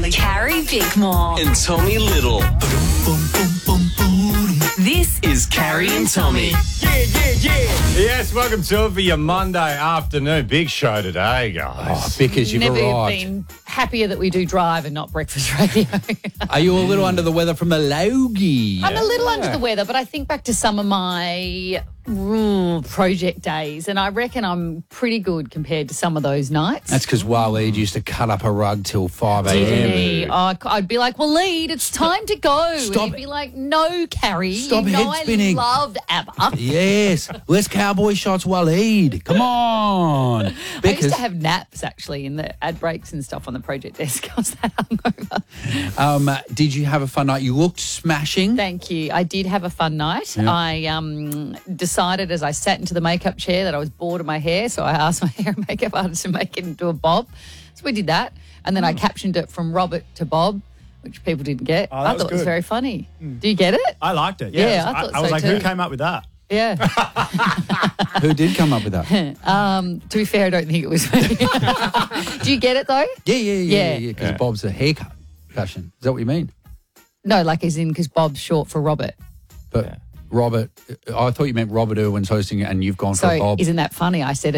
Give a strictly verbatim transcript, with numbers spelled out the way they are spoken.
Tommy. Carrie Bickmore. And Tommy Little. This Is Carrie and Tommy. Yeah, yeah, yeah. Yes, welcome to it for your Monday afternoon. Big show today, guys. Oh, because you've Never arrived. been happier that we do drive and not breakfast radio. Are you a little under the weather from the Logie? I'm a little under the weather, but I think back to some of my ooh, project days, and I reckon I'm pretty good compared to some of those nights. That's because Waleed used to cut up a rug till five a.m. Oh, I'd be like, Waleed, it's time to go. Stop And he'd be like, no, Carrie. Stop you know head spinning. I loved ABBA. Yes, less cowboy shots, Waleed. Come on. I used to have naps, actually, in the ad breaks and stuff on the project desk. I was that hungover. um, did you have a fun night? You looked smashing. Thank you. I did have a fun night. Yeah. I um, decided as I sat into the makeup chair that I was bored of my hair, so I asked my hair and makeup artist to make it into a bob. So we did that. And then I captioned it from Robert to Bob, which people didn't get. Oh, that I was thought it was good. very funny. Do you get it? I liked it. Yeah, Yeah, It was- I thought I, was so like, too. who came up with that? Yeah. Who did come up with that? um, to be fair, I don't think it was me. Do you get it, though? Yeah, yeah, yeah, Yeah. yeah. Because Yeah. Bob's a haircut fashion. Is that what you mean? No, like as in because Bob's short for Robert. But Robert, I thought you meant Robert Irwin's hosting it, and you've gone for So Bob. isn't that funny? I said